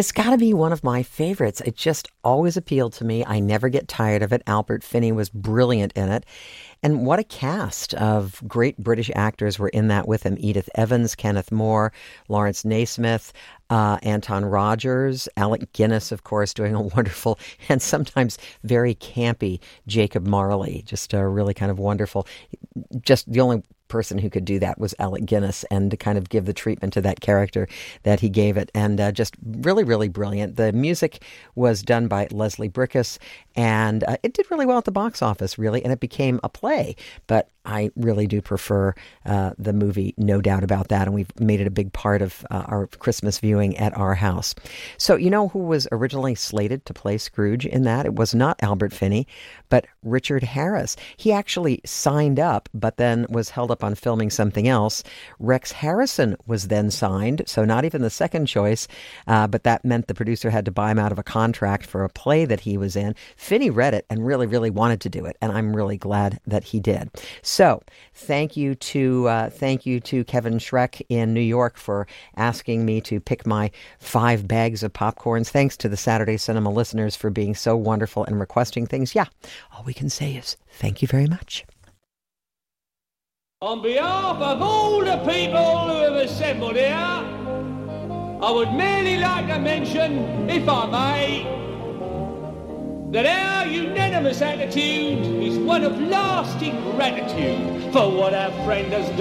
It's got to be one of my favorites. It just always appealed to me. I never get tired of it. Albert Finney was brilliant in it. And what a cast of great British actors were in that with him. Edith Evans, Kenneth More, Lawrence Naismith, Anton Rogers, Alec Guinness, of course, doing a wonderful and sometimes very campy Jacob Marley. Just a really kind of wonderful, just the only person who could do that was Alec Guinness, and to kind of give the treatment to that character that he gave it. And just really, really brilliant. The music was done by Leslie Bricusse, and it did really well at the box office, really, and it became a play. But I really do prefer the movie, no doubt about that, and we've made it a big part of our Christmas viewing at our house. So you know who was originally slated to play Scrooge in that? It was not Albert Finney, but Richard Harris. He actually signed up, but then was held up on filming something else. Rex Harrison was then signed, so not even the second choice, but that meant the producer had to buy him out of a contract for a play that he was in. Finney read it and really, really wanted to do it, and I'm really glad that he did. So thank you to Kevin Schreck in New York for asking me to pick my 5 bags of popcorns. Thanks to the Saturday Cinema listeners for being so wonderful and requesting things. Yeah, all we can say is thank you very much. On behalf of all the people who have assembled here, I would merely like to mention, if I may, that our unanimous attitude is one of lasting gratitude for what our friend has done.